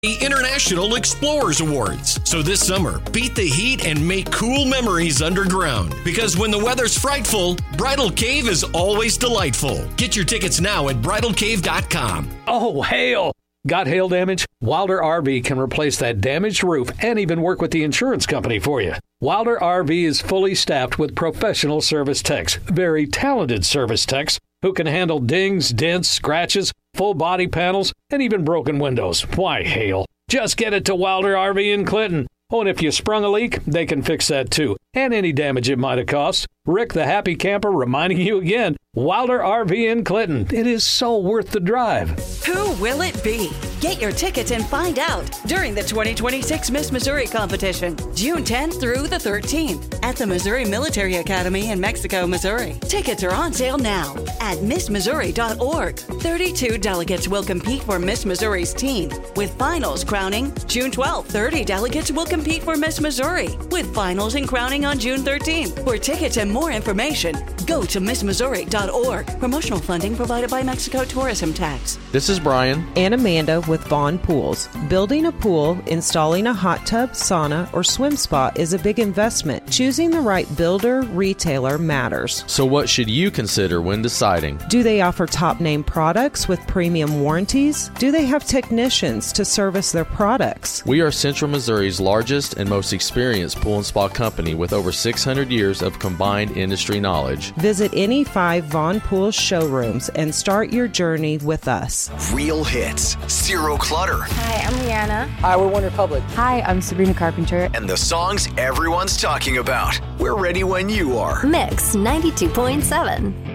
the International Explorers Awards. So this summer, beat the heat and make cool memories underground. Because when the weather's frightful, Bridal Cave is always delightful. Get your tickets now at bridalcave.com. Oh, hail! Got hail damage? Wilder RV can replace that damaged roof and even work with the insurance company for you. Wilder RV is fully staffed with professional service techs, very talented service techs, who can handle dings, dents, scratches, full body panels, and even broken windows. Why, hail? Just get it to Wilder RV in Clinton. Oh, and if you sprung a leak, they can fix that too. And any damage it might have cost. Rick the Happy Camper reminding you again, Wilder RV in Clinton. It is so worth the drive. Who will it be? Get your tickets and find out during the 2026 Miss Missouri competition, June 10th through the 13th at the Missouri Military Academy in Mexico, Missouri. Tickets are on sale now at MissMissouri.org. 32 delegates will compete for Miss Missouri's teen, with finals crowning June 12th. 30 delegates will compete for Miss Missouri, with finals and crowning on June 13th. For tickets and more information, go to MissMissouri.org. Promotional funding provided by Mexico Tourism Tax. This is Brian and Amanda with Vaughn Pools. Building a pool, installing a hot tub, sauna, or swim spa is a big investment. Choosing the right builder, retailer matters. So what should you consider when deciding? Do they offer top-name products with premium warranties? Do they have technicians to service their products? We are Central Missouri's largest and most experienced pool and spa company with over 600 years of combined industry knowledge. Visit any 5 Vaughn Pools showrooms and start your journey with us. Real hits, zero clutter. Hi, I'm Rihanna. Hi, we're One Republic. Hi, I'm Sabrina Carpenter. And the songs everyone's talking about. We're ready when you are. Mix 92.7.